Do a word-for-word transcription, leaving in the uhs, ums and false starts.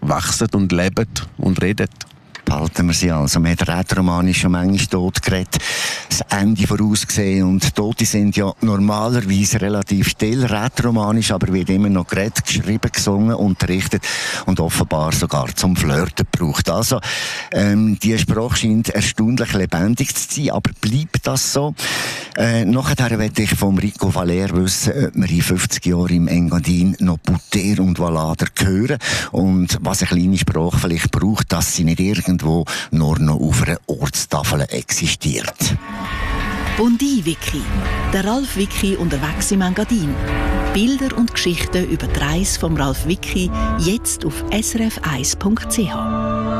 wachsen und leben und reden. Behalten wir sie also. Man hat rätoromanisch schon manchmal tot geredet, das Ende vorausgesehen, und Tote sind ja normalerweise relativ still. Rätoromanisch aber wird immer noch geredet, geschrieben, gesungen, unterrichtet und offenbar sogar zum Flirten gebraucht. Also, ähm, die Sprache scheint erstaunlich lebendig zu sein, aber bleibt das so? Äh, nachher möchte ich vom Rico Valer wissen, ob wir in fünfzig Jahren im Engadin noch Butter und Valader hören und was eine kleine Sprache vielleicht braucht, dass sie nicht irgendwo nur noch auf einer Ortstafel existiert. Bondi-Wiki. Der Ralf Wiki unterwegs im Engadin. Bilder und Geschichten über die Reise vom Ralf Wiki jetzt auf s r f eins punkt c h.